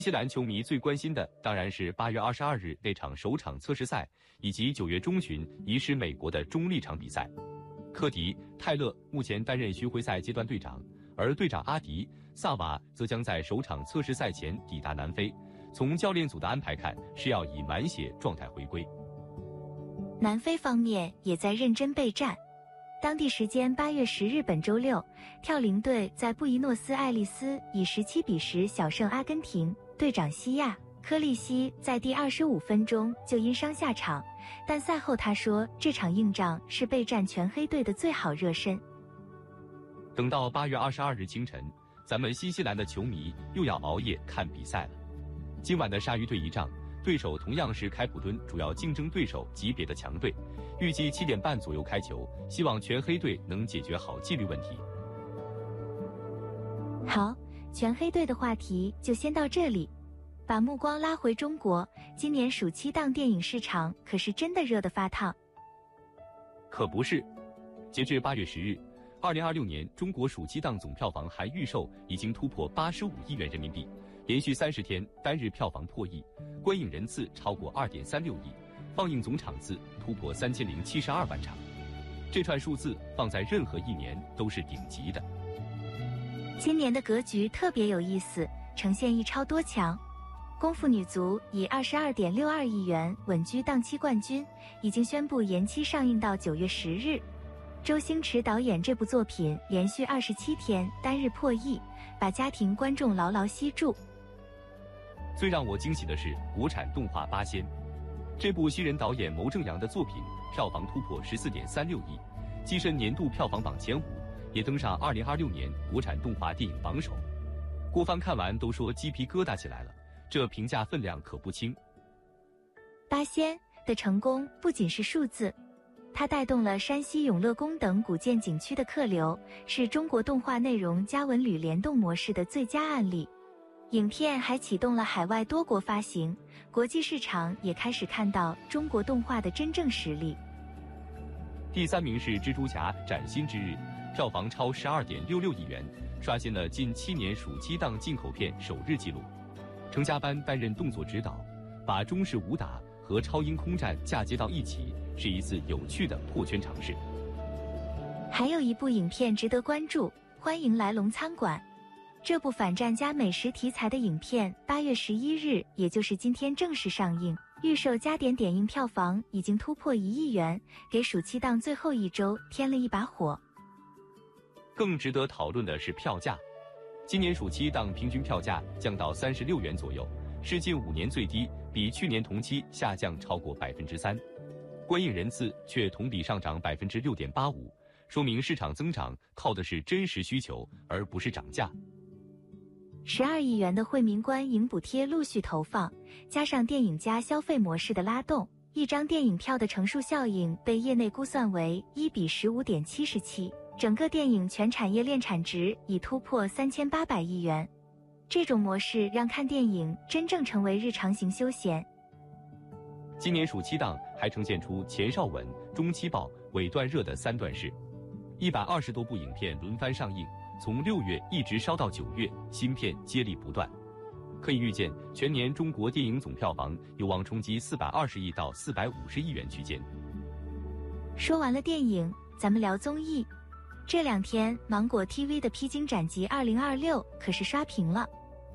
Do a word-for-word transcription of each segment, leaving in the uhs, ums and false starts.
新西兰球迷最关心的当然是八月二十二日那场首场测试赛，以及九月中旬移师美国的中立场比赛。科迪·泰勒目前担任巡回赛阶段队长，而队长阿迪·萨瓦则将在首场测试赛前抵达南非。从教练组的安排看，是要以满血状态回归。 南非方面也在认真备战。当地时间八月十日，本周六，跳羚队在布宜诺斯艾利斯以十七比十小胜阿根廷。队长西亚·科利西在第二十五分钟就因伤下场，但赛后他说，这场硬仗是备战全黑队的最好热身。 等到八月二十二日清晨，咱们新西兰的球迷又要熬夜看比赛了。今晚的鲨鱼队一仗，对手同样是开普敦主要竞争对手级别的强队，预计七点半左右开球，希望全黑队能解决好纪律问题。 好，全黑队的话题就先到这里，把目光拉回中国。今年暑期档电影市场可是真的热得发烫。 可不是，截至八月十日，二零二六年中国暑期档总票房含预售已经突破八十五亿元人民币，连续三十天单日票房破亿，观影人次超过二点三六亿，放映总场次突破三千零七十二万场。这串数字放在任何一年都是顶级的。 今年的格局特别有意思，呈现一超多强。功夫女足以 二十二点六二亿元稳居档期冠军，已经宣布延期上映到九月十日。周星驰导演这部作品连续二十七天单日破亿，把家庭观众牢牢吸住。 最让我惊喜的是国产动画《八仙》，这部新人导演牟正阳的作品票房突破 十四点三六亿，跻身年度票房榜前五，也登上二零二六年国产动画电影榜首。郭帆看完都说鸡皮疙瘩起来了，这评价分量可不轻。 八仙的成功不仅是数字，它带动了山西永乐宫等古建景区的客流，是中国动画内容加文旅联动模式的最佳案例。影片还启动了海外多国发行，国际市场也开始看到中国动画的真正实力。 第三名是蜘蛛侠崭新之日，票房超 十二点六六亿元，刷新了近七年暑期档进口片首日纪录。程家班担任动作指导，把中式武打和超英空战嫁接到一起，是一次有趣的破圈尝试。 还有一部影片值得关注，欢迎来龙餐馆。这部反战加美食题材的影片八月十一日，也就是今天正式上映，预售加点点映票房已经突破一亿元，给暑期档最后一周添了一把火。 更值得讨论的是票价，今年暑期档平均票价降到三十六元左右，是近五年最低，比去年同期下降超过百分之三。观影人次却同比上涨百分之六点八五，说明市场增长靠的是真实需求，而不是涨价。 十二亿元的惠民观影补贴陆续投放，加上电影加消费模式的拉动，一张电影票的乘数效应被业内估算为一比 十五点七七，整个电影全产业链产值已突破三千八百亿元。这种模式让看电影真正成为日常型休闲。 今年暑期档还呈现出前哨稳、中期爆、尾段热的三段式，一百二十多部影片轮番上映，从六月一直烧到九月，新片接力不断。可以预见，全年中国电影总票房有望冲击四百二十亿到四百五十亿元区间。 说完了电影，咱们聊综艺。这两天芒果 T V 的《披荆斩棘二零二六》可是刷屏了。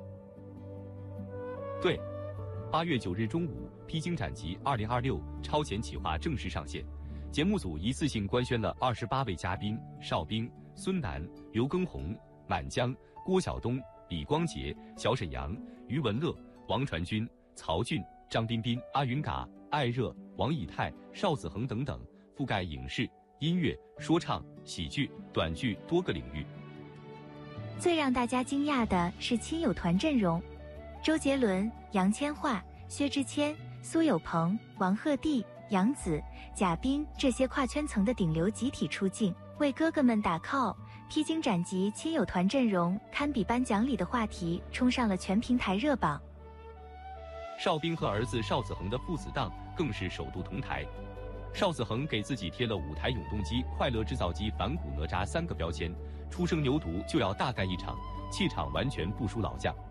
对，八月九日中午，《披荆斩棘二零二六》超前企划正式上线，节目组一次性官宣了二十八位嘉宾：邵兵、孙楠、刘畊宏、满江、郭晓东、李光洁、小沈阳、余文乐、王传君、曹骏、张彬彬、阿云嘎、艾热、王以太、邵子恒等等，覆盖影视、音乐、说唱、喜剧、短剧多个领域。 最让大家惊讶的是亲友团阵容，周杰伦、杨千嬅、薛之谦、苏有朋、王鹤棣、杨紫、贾冰这些跨圈层的顶流集体出镜，为哥哥们打 call。 披荆斩棘亲友团阵容堪比颁奖礼的话题，冲上了全平台热榜。 邵兵和儿子邵子恒的父子档更是首度同台，邵子恒给自己贴了五台永动机、快乐制造机、反骨哪吒三个标签，初生牛犊就要大干一场，气场完全不输老将。